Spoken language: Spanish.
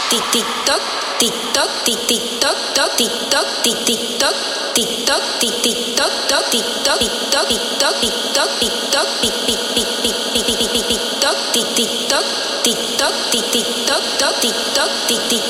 tic tic toc, tic toc, tic tic toc, toc tic toc, tic tic toc, tic toc, tic tic toc, toc tic toc, tic toc, tic toc, tic toc, tic toc, tic tic tic tic tic tic tic tic toc, tic tic toc, tic toc, tic tic toc, toc tic toc, tic tic